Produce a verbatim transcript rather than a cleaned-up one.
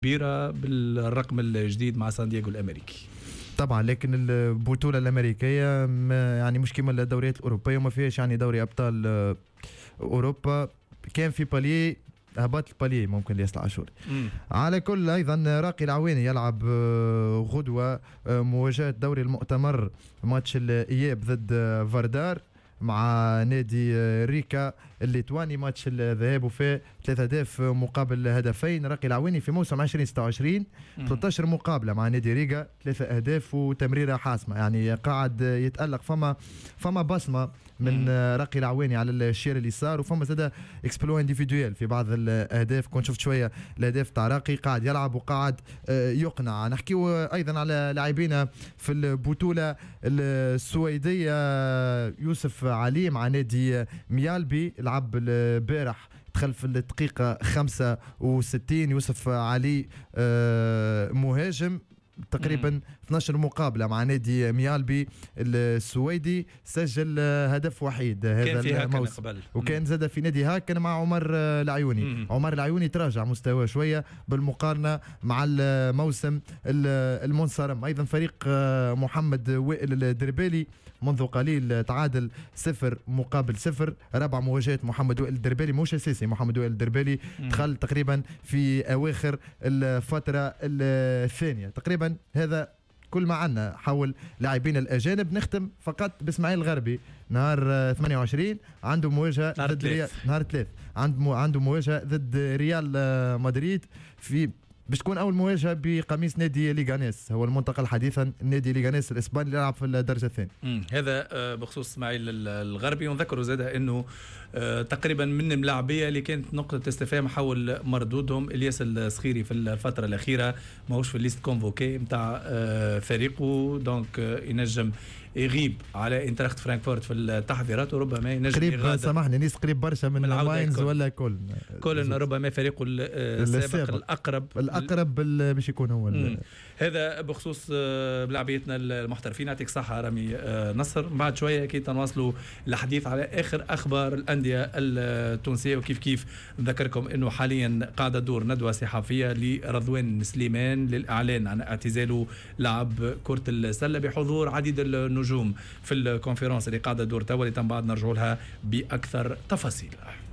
كبيرة بالرقم الجديد مع سان دييغو الأمريكي. طبعا لكن البطولة الأمريكية يعني مش كما الدوريات الأوروبية وما فيهاش يعني دوري أبطال أوروبا. كان في باليه هبط الباليه ممكن لياس العاشوري. على كل ايضا راقي العويني يلعب غدوه مواجهه دوري المؤتمر ماتش الاياب ضد فاردار مع نادي ريكا الليتواني. ماتش الذهاب وفاء ثلاثة أهداف مقابل هدفين. راقي العويني في موسم عشرين ستة وعشرين ثلاثة عشر مقابله مع نادي ريكا ثلاثة أهداف وتمريره حاسمه، يعني قاعد يتألق. فما فما بصمه من راقي العويني على الشير اليسار، وفما زاد اكسبلو انديفيدويل في بعض الاهداف. كنت شفت شويه الاهداف تاع راقي قاعد يلعب وقاعد يقنع. نحكيو ايضا على لاعبين في البطوله السويديه. يوسف علي مع نادي ميالبي لعب البارح دخل في الدقيقه خمسة وستين. يوسف علي مهاجم تقريبا اثناش مقابله مع نادي ميالبي السويدي، سجل هدف وحيد هذا الموسم، وكان زاد في نادي هاكن مع عمر العيوني. مم. عمر العيوني تراجع مستواه شويه بالمقارنه مع الموسم المنصرم. ايضا فريق محمد وائل الدربالي منذ قليل تعادل صفر مقابل صفر. رابع مواجهات محمد وائل الدربالي، مش اساسي محمد وائل الدربالي، دخل تقريبا في اواخر الفتره الثانيه تقريبا. هذا كل ما عنا حول لاعبين الاجانب. نختم فقط باسماعيل الغربي نهار ثمانية وعشرين عنده مواجهه ضد ريال نهار ثلاث عنده عنده مواجهه ضد ريال مدريد في باش تكون اول مواجهه بقميص نادي ليغانيس، هو المنتقل حديثا نادي ليغانيس الاسباني اللي يلعب في الدرجه الثانيه. هذا بخصوص اسماعيل الغربي. ونذكروا زاد انه تقريبا من الملاعبيه اللي كانت نقطه استفهام حول مردودهم. الياس الصخيري في الفتره الاخيره ماهوش في الليست كونفوكي نتاع فريقه، دونك ينجم يغيب على انتراخت فرانكفورت في التحضيرات، وربما ينجم قريب سامحني نيس قريب برشا من ماينز ولا كل كل ربما فريقه السابق الاقرب الاقرب باش يكون هو. هذا بخصوص بلاعبيتنا المحترفين. يعطيك صحه رامي نصر. بعد شويه اكيد نواصلوا الحديث على اخر اخبار الانديه التونسيه، وكيف كيف نذكركم انه حاليا قاعده تدور ندوه صحفيه لرضوان سليمان للاعلان عن اعتزاله لعب كره السله بحضور عديد النجوم في الكونفرنس اللي قاعده تدور توا، اللي تم بعد نرجعوا لها باكثر تفاصيل.